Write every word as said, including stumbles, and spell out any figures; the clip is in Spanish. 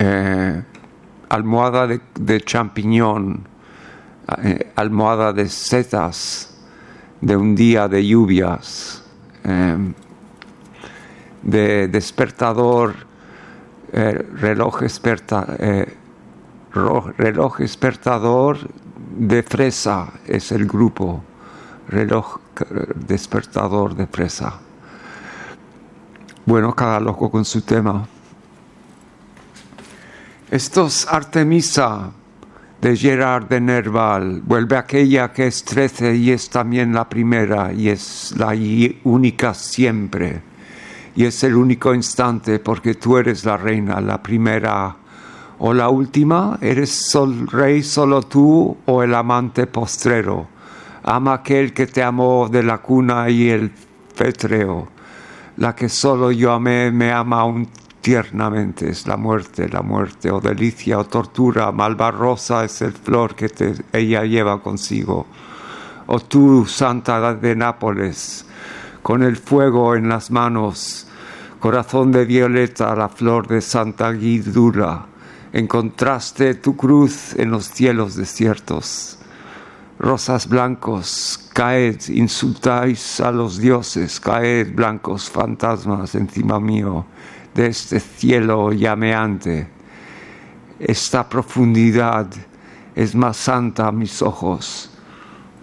eh, almohada de, de champiñón, eh, almohada de setas, de un día de lluvias, eh, de despertador, eh, reloj, desperta, eh, reloj despertador de fresa es el grupo, reloj despertador de fresa. Bueno, cada loco con su tema. Esto es Artemisa de Gerard de Nerval. Vuelve aquella que es trece y es también la primera y es la única siempre. Y es el único instante porque tú eres la reina, la primera o la última. Eres sol, rey solo tú o el amante postrero. Ama aquel que te amó de la cuna y el fétreo. La que solo yo amé me ama aún tiernamente. Es la muerte, la muerte, o delicia o tortura. Malvarrosa es el flor que te, ella lleva consigo. O tú, santa de Nápoles, con el fuego en las manos, corazón de violeta, la flor de Santa Guidula, encontraste tu cruz en los cielos desiertos. Rosas blancos, caed, insultáis a los dioses, caed, blancos fantasmas encima mío, de este cielo llameante. Esta profundidad es más santa a mis ojos